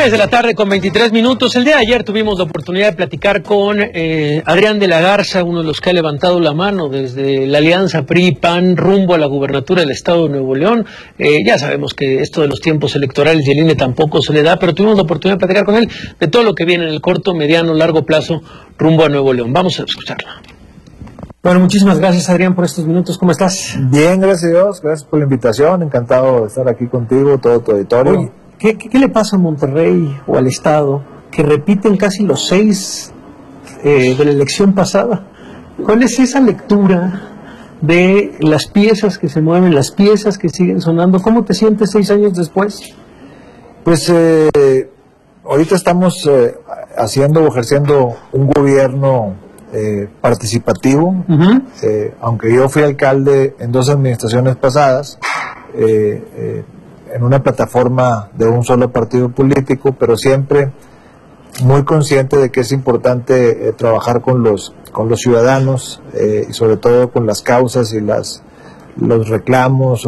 3 de la tarde con 23 minutos. El día de ayer tuvimos la oportunidad de platicar con Adrián de la Garza, uno de los que ha levantado la mano desde la alianza PRI-PAN rumbo a la gubernatura del estado de Nuevo León. Ya sabemos que esto de los tiempos electorales y el INE tampoco se le da, pero tuvimos la oportunidad de platicar con él de todo lo que viene en el corto, mediano, largo plazo rumbo a Nuevo León. Vamos a escucharlo. Bueno, muchísimas gracias, Adrián, por estos minutos. ¿Cómo estás? Bien, gracias a Dios, gracias por la invitación, encantado de estar aquí contigo, todo tu auditorio. Oye, ¿qué le pasa a Monterrey o al Estado que repiten casi los 6 de la elección pasada? ¿Cuál es esa lectura de las piezas que se mueven, las piezas que siguen sonando? ¿Cómo te sientes 6 años después? Pues ahorita estamos ejerciendo un gobierno participativo, aunque yo fui alcalde en 2 administraciones pasadas, en una plataforma de un solo partido político, pero siempre muy consciente de que es importante trabajar con los ciudadanos y sobre todo con las causas y los reclamos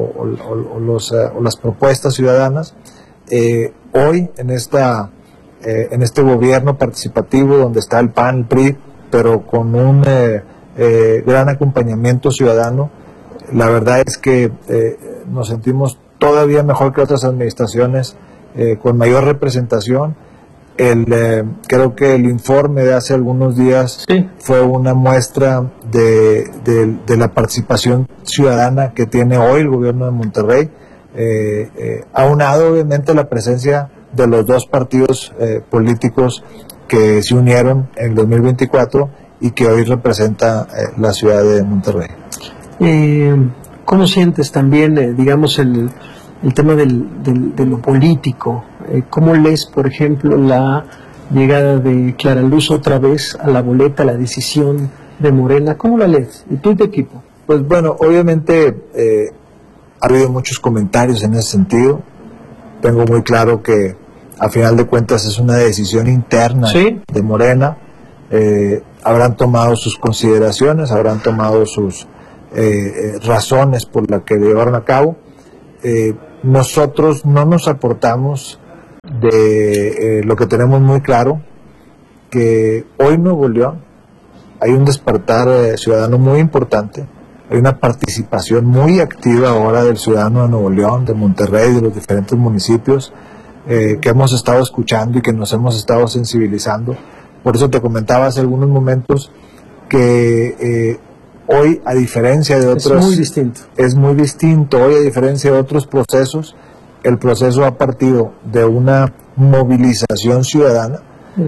o las propuestas ciudadanas. Hoy en este gobierno participativo donde está el PAN, el PRI, pero con un gran acompañamiento ciudadano, la verdad es que nos sentimos todavía mejor que otras administraciones, con mayor representación. Creo que el informe de hace algunos días fue una muestra de la participación ciudadana que tiene hoy el gobierno de Monterrey, aunado obviamente a la presencia de los 2 partidos políticos que se unieron en el 2024 y que hoy representa la ciudad de Monterrey. ¿Cómo sientes también, digamos, el tema de lo político? ¿Cómo lees, por ejemplo, la llegada de Clara Luz otra vez a la boleta, la decisión de Morena? ¿Cómo la lees? ¿Y tú y tu equipo? Pues bueno, obviamente ha habido muchos comentarios en ese sentido. Tengo muy claro que a final de cuentas es una decisión interna de Morena. Habrán tomado sus consideraciones, habrán tomado sus razones por las que llevaron a cabo. Nosotros no nos aportamos de lo que tenemos muy claro, que hoy en Nuevo León hay un despertar ciudadano muy importante, hay una participación muy activa ahora del ciudadano de Nuevo León, de Monterrey, de los diferentes municipios, que hemos estado escuchando y que nos hemos estado sensibilizando. Por eso te comentaba hace algunos momentos que hoy, a diferencia de otros... Es muy distinto. Hoy, a diferencia de otros procesos, el proceso ha partido de una movilización ciudadana.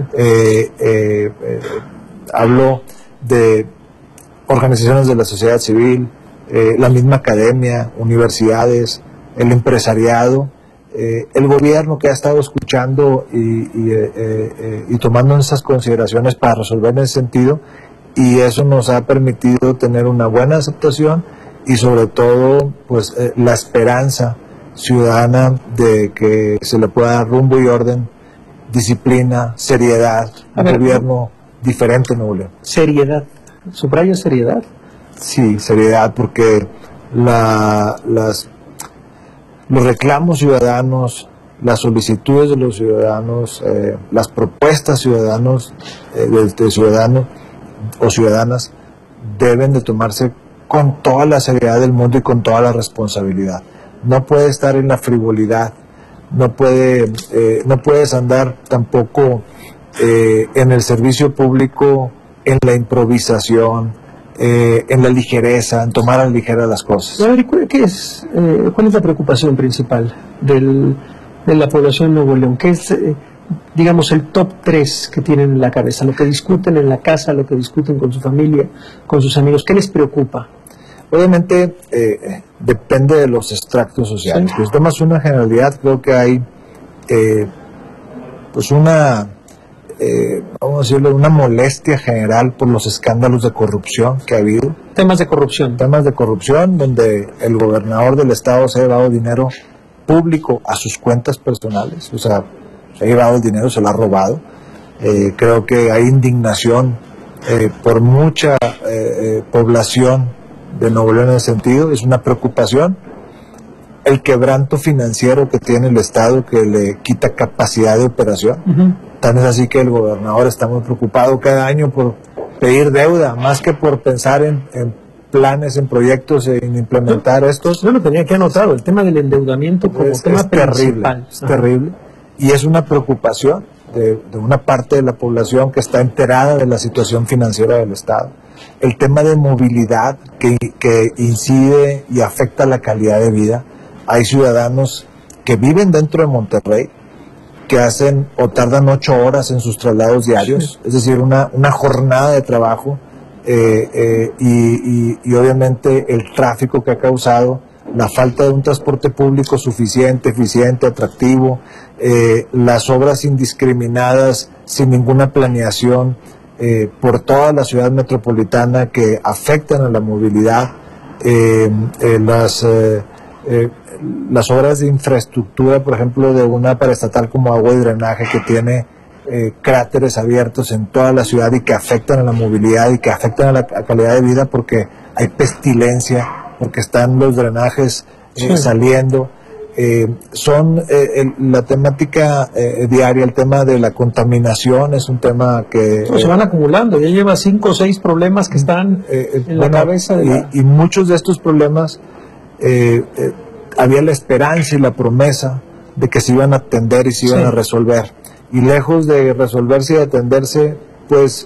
Hablo de organizaciones de la sociedad civil, la misma academia, universidades, el empresariado, el gobierno que ha estado escuchando y tomando esas consideraciones para resolver en ese sentido, y eso nos ha permitido tener una buena aceptación y sobre todo pues la esperanza ciudadana de que se le pueda dar rumbo y orden, disciplina, seriedad, un gobierno diferente en Nuevo León. Seriedad, ¿subraya seriedad? Sí, seriedad, porque los reclamos ciudadanos, las solicitudes de los ciudadanos, las propuestas ciudadanos de ciudadanos o ciudadanas deben de tomarse con toda la seriedad del mundo y con toda la responsabilidad. No puede estar en la frivolidad, no puedes andar tampoco en el servicio público, en la improvisación, en la ligereza, en tomar a la ligera las cosas. A ver, ¿cuál es la preocupación principal de la población de Nuevo León? ¿Qué es, digamos, el top 3 que tienen en la cabeza? Lo que discuten en la casa, lo que discuten con su familia, con sus amigos. ¿Qué les preocupa? Obviamente depende de los extractos sociales. Si tomas una generalidad, creo que hay pues una vamos a decirlo, una molestia general por los escándalos de corrupción que ha habido. Temas de corrupción, donde el gobernador del estado se ha llevado dinero público a sus cuentas personales, o sea, se ha llevado el dinero, se lo ha robado. Creo que hay indignación por mucha población de Nuevo León en ese sentido, es una preocupación. el quebranto financiero que tiene el Estado, que le quita capacidad de operación. Tan es así que el gobernador está muy preocupado cada año por pedir deuda, más que por pensar en planes, en proyectos, en implementar estos. Yo lo tenía que anotado, el tema del endeudamiento como tema principal. Es terrible, y es una preocupación de una parte de la población que está enterada de la situación financiera del Estado. El tema de movilidad que incide y afecta la calidad de vida. Hay ciudadanos que viven dentro de Monterrey, que hacen o tardan 8 horas en sus traslados diarios, es decir, una jornada de trabajo, y obviamente el tráfico que ha causado, la falta de un transporte público suficiente, eficiente, atractivo, las obras indiscriminadas sin ninguna planeación por toda la ciudad metropolitana que afectan a la movilidad, las obras de infraestructura, por ejemplo, de una paraestatal como agua y drenaje, que tiene cráteres abiertos en toda la ciudad y que afectan a la movilidad y que afectan a la calidad de vida, porque hay pestilencia, porque están los drenajes saliendo. Son la temática diaria, el tema de la contaminación es un tema que... se van acumulando, ya lleva 5 o 6 problemas que están en la cabeza. Y muchos de estos problemas había la esperanza y la promesa de que se iban a atender y se iban a resolver. Y lejos de resolverse y de atenderse, pues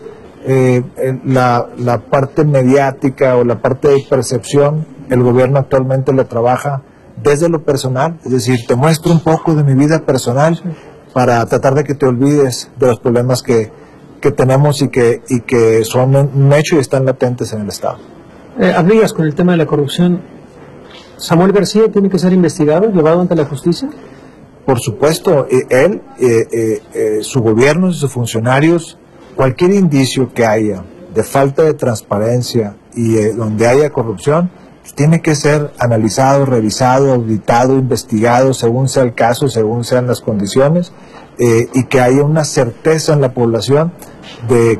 la parte mediática o la parte de percepción, el gobierno actualmente la trabaja desde lo personal, es decir, te muestro un poco de mi vida personal para tratar de que te olvides de los problemas que tenemos y que son un hecho y están latentes en el Estado. Amigas, con el tema de la corrupción, ¿Samuel García tiene que ser investigado, llevado ante la justicia? Por supuesto, él, su gobierno y sus funcionarios, cualquier indicio que haya de falta de transparencia y donde haya corrupción, pues tiene que ser analizado, revisado, auditado, investigado, según sea el caso, según sean las condiciones, y que haya una certeza en la población de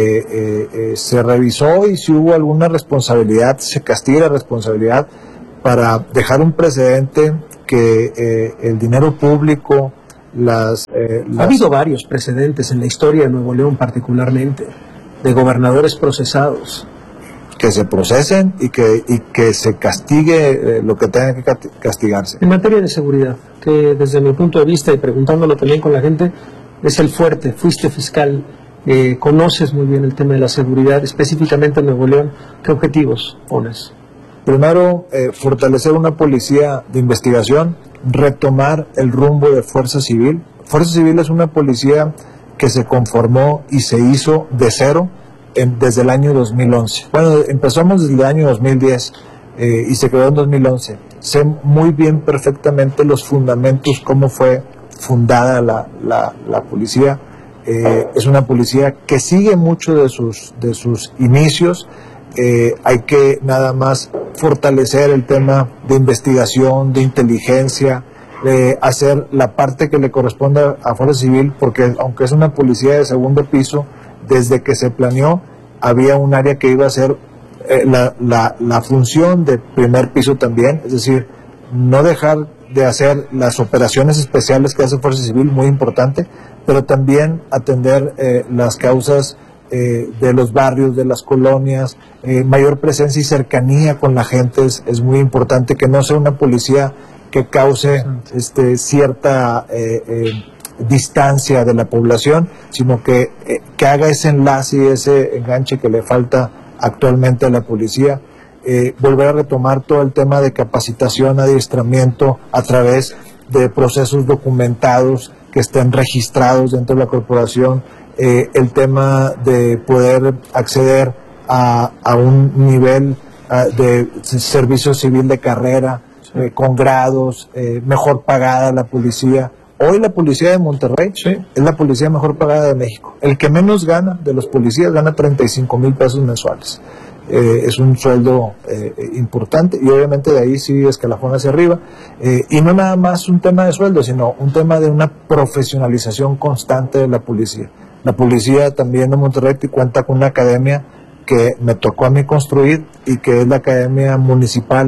que se revisó, y si hubo alguna responsabilidad, se castigue la responsabilidad, para dejar un precedente que el dinero público, Ha habido varios precedentes en la historia de Nuevo León, particularmente, de gobernadores procesados. Que se procesen y que se castigue lo que tenga que castigarse. En materia de seguridad, que desde mi punto de vista, y preguntándolo también con la gente, es el fuerte. Fuiste fiscal, conoces muy bien el tema de la seguridad, específicamente en Nuevo León. ¿Qué objetivos pones? Primero, fortalecer una policía de investigación, retomar el rumbo de Fuerza Civil. Fuerza Civil es una policía que se conformó y se hizo de cero desde el año 2011. Bueno, empezamos desde el año 2010 y se creó en 2011. Sé muy bien, perfectamente, los fundamentos, cómo fue fundada la policía. Es una policía que sigue mucho de sus inicios. Hay que nada más fortalecer el tema de investigación, de inteligencia, hacer la parte que le corresponde a Fuerza Civil, porque aunque es una policía de segundo piso, desde que se planeó había un área que iba a ser la función de primer piso también, es decir, no dejar de hacer las operaciones especiales que hace Fuerza Civil, muy importante, pero también atender las causas de los barrios, de las colonias, mayor presencia y cercanía con la gente es muy importante, que no sea una policía que cause cierta distancia de la población, sino que haga ese enlace y ese enganche que le falta actualmente a la policía. Volver a retomar todo el tema de capacitación, adiestramiento a través de procesos documentados que estén registrados dentro de la corporación, el tema de poder acceder a un nivel de servicio civil de carrera, con grados, mejor pagada la policía. Hoy la policía de Monterrey es la policía mejor pagada de México. El que menos gana de los policías gana 35 mil pesos mensuales. Es un sueldo importante, y obviamente de ahí sí escalafón hacia arriba. Y no nada más un tema de sueldo, sino un tema de una profesionalización constante de la policía. La policía también de Monterrey cuenta con una academia que me tocó a mí construir, y que es la Academia Municipal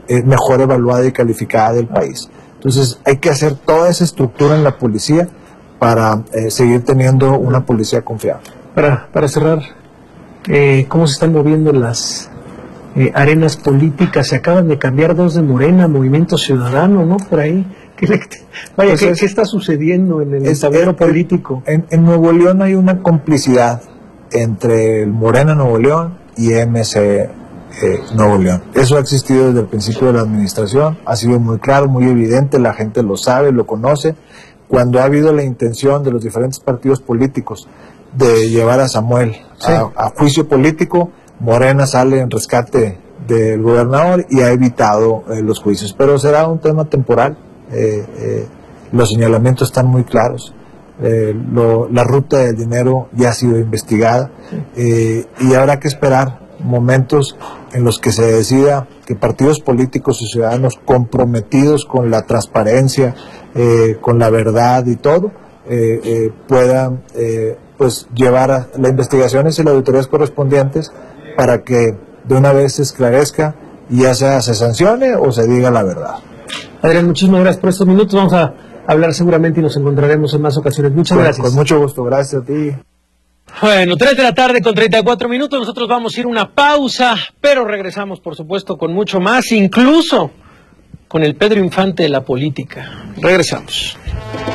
mejor evaluada y calificada del país. Entonces hay que hacer toda esa estructura en la policía para seguir teniendo una policía confiable. Para cerrar, ¿cómo se están moviendo las arenas políticas? Se acaban de cambiar 2 de Morena, Movimiento Ciudadano, ¿no? Por ahí. Vaya, ¿qué está sucediendo en el tablero político? En Nuevo León hay una complicidad entre el Morena Nuevo León y MC Nuevo León. Eso ha existido desde el principio de la administración, ha sido muy claro, muy evidente, la gente lo sabe, lo conoce. Cuando ha habido la intención de los diferentes partidos políticos de llevar a Samuel a juicio político, Morena sale en rescate del gobernador y ha evitado los juicios. Pero será un tema temporal. Los señalamientos están muy claros. La ruta del dinero ya ha sido investigada y habrá que esperar momentos en los que se decida que partidos políticos y ciudadanos comprometidos con la transparencia, con la verdad y todo, puedan pues llevar a las investigaciones y las auditorías correspondientes para que de una vez se esclarezca y ya sea se sancione o se diga la verdad. Adrián, muchísimas gracias por estos minutos. Vamos a hablar seguramente y nos encontraremos en más ocasiones. Muchas gracias. Con mucho gusto, gracias a ti. Bueno, 3 de la tarde con 34 minutos. Nosotros vamos a ir a una pausa, pero regresamos, por supuesto, con mucho más, incluso con el Pedro Infante de la política. Regresamos.